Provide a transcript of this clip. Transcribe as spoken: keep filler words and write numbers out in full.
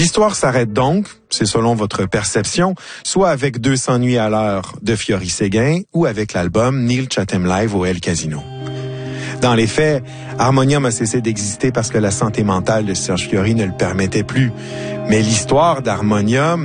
L'histoire s'arrête donc, c'est selon votre perception, soit avec deux cents nuits à l'heure de Fiori Séguin ou avec l'album Neil Chatham Live au El Casino. Dans les faits, Harmonium a cessé d'exister parce que la santé mentale de Serge Fiori ne le permettait plus. Mais l'histoire d'Harmonium